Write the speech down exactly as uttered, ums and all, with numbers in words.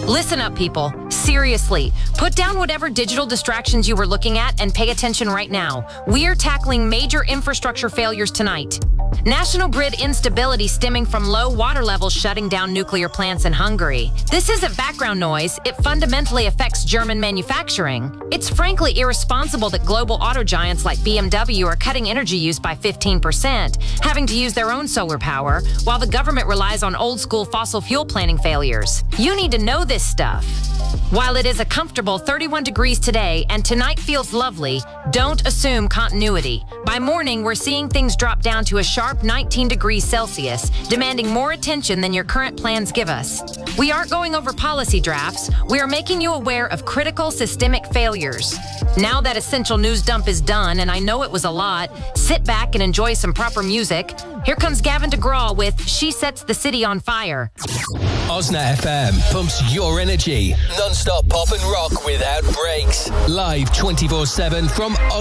Listen up, people. Seriously, put down whatever digital distractions you were looking at and pay attention right now. We are tackling major infrastructure failures tonight. National grid instability stemming from low water levels shutting down nuclear plants in Hungary. This isn't background noise. It fundamentally affects German manufacturing. It's frankly irresponsible that global auto giants like B M W are cutting energy use by fifteen percent, having to use their own solar power, while the government relies on old-school fossil fuel planning failures. You need to know this stuff. While it is a comfortable thirty-one degrees today and tonight feels lovely, don't assume continuity. By morning, we're seeing things drop down to a sharp nineteen degrees Celsius, demanding more attention than your current plans give us. We aren't going over policy drafts. We are making you aware of critical systemic failures. Now that essential news dump is done, and I know it was a lot, sit back and enjoy some proper music. Here comes Gavin DeGraw with She Sets the City on Fire. Osna F M pumps your energy. Non-stop pop and rock without breaks. Live twenty-four seven from